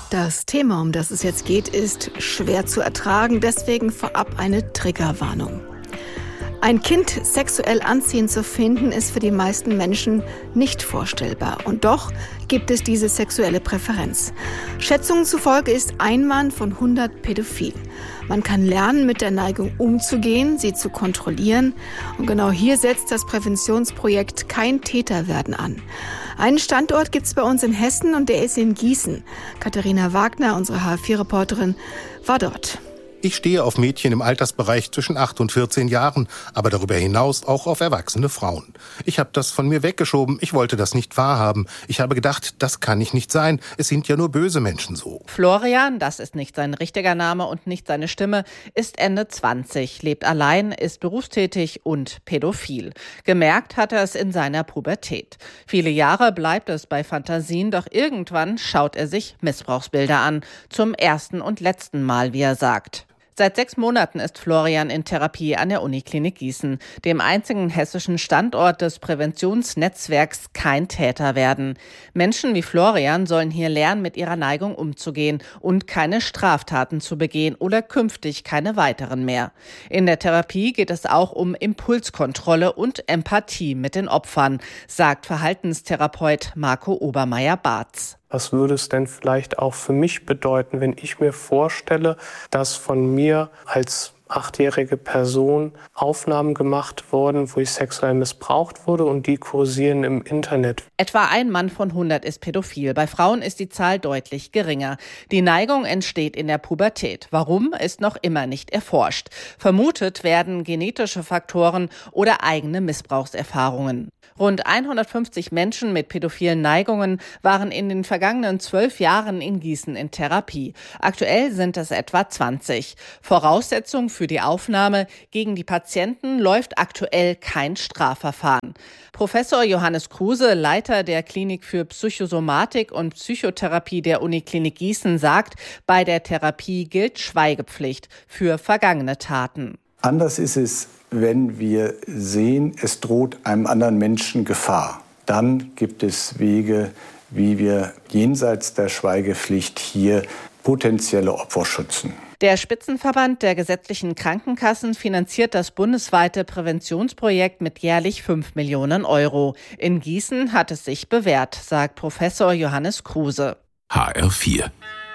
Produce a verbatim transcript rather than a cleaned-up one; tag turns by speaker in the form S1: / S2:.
S1: Das Thema, um das es jetzt geht, ist schwer zu ertragen, deswegen vorab eine Triggerwarnung. Ein Kind sexuell anziehend zu finden, ist für die meisten Menschen nicht vorstellbar. Und doch gibt es diese sexuelle Präferenz. Schätzungen zufolge ist ein Mann von hundert pädophil. Man kann lernen, mit der Neigung umzugehen, sie zu kontrollieren. Und genau hier setzt das Präventionsprojekt Kein Täter werden an. Einen Standort gibt es bei uns in Hessen und der ist in Gießen. Katharina Wagner, unsere H R vier Reporterin, war dort.
S2: Ich stehe auf Mädchen im Altersbereich zwischen acht und vierzehn Jahren, aber darüber hinaus auch auf erwachsene Frauen. Ich habe das von mir weggeschoben, ich wollte das nicht wahrhaben. Ich habe gedacht, das kann ich nicht sein, es sind ja nur böse Menschen so.
S3: Florian, das ist nicht sein richtiger Name und nicht seine Stimme, ist Ende zwanzig, lebt allein, ist berufstätig und pädophil. Gemerkt hat er es in seiner Pubertät. Viele Jahre bleibt es bei Fantasien, doch irgendwann schaut er sich Missbrauchsbilder an. Zum ersten und letzten Mal, wie er sagt. Seit sechs Monaten ist Florian in Therapie an der Uniklinik Gießen, dem einzigen hessischen Standort des Präventionsnetzwerks Kein Täter werden. Menschen wie Florian sollen hier lernen, mit ihrer Neigung umzugehen und keine Straftaten zu begehen oder künftig keine weiteren mehr. In der Therapie geht es auch um Impulskontrolle und Empathie mit den Opfern, sagt Verhaltenstherapeut Marco Obermeier-Barz.
S4: Was würde es denn vielleicht auch für mich bedeuten, wenn ich mir vorstelle, dass von mir als achtjährige Person Aufnahmen gemacht wurden, wo ich sexuell missbraucht wurde und die kursieren im Internet.
S3: Etwa ein Mann von hundert ist pädophil. Bei Frauen ist die Zahl deutlich geringer. Die Neigung entsteht in der Pubertät. Warum, ist noch immer nicht erforscht. Vermutet werden genetische Faktoren oder eigene Missbrauchserfahrungen. Rund hundertfünfzig Menschen mit pädophilen Neigungen waren in den vergangenen zwölf Jahren in Gießen in Therapie. Aktuell sind es etwa zwanzig. Voraussetzung für die Aufnahme: gegen die Patienten läuft aktuell kein Strafverfahren. Professor Johannes Kruse, Leiter der Klinik für Psychosomatik und Psychotherapie der Uniklinik Gießen, sagt, bei der Therapie gilt Schweigepflicht für vergangene Taten.
S5: Anders ist es, wenn wir sehen, es droht einem anderen Menschen Gefahr. Dann gibt es Wege, wie wir jenseits der Schweigepflicht hier potenzielle Opfer schützen.
S3: Der Spitzenverband der gesetzlichen Krankenkassen finanziert das bundesweite Präventionsprojekt mit jährlich fünf Millionen Euro. In Gießen hat es sich bewährt, sagt Professor Johannes Kruse.
S6: H R vier